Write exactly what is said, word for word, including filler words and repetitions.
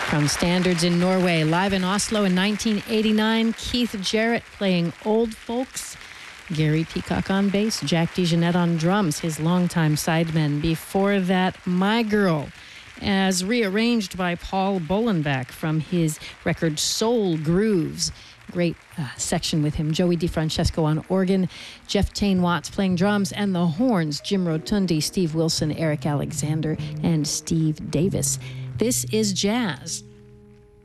From Standards in Norway, live in Oslo in nineteen eighty-nine, Keith Jarrett playing Old Folks, Gary Peacock on bass, Jack DeJohnette on drums, his longtime sidemen. Before that, My Girl, as rearranged by Paul Bolenbach from his record Soul Grooves. Great uh, section with him. Joey DeFrancesco on organ, Jeff Tain Watts playing drums, and the horns, Jim Rotundi, Steve Wilson, Eric Alexander, and Steve Davis. This is jazz.